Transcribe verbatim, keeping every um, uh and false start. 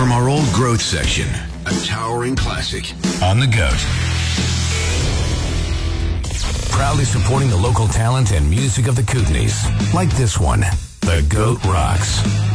From our old growth section, a towering classic on the GOAT. Proudly supporting the local talent and music of the Kootenays, like this one, The GOAT Rocks.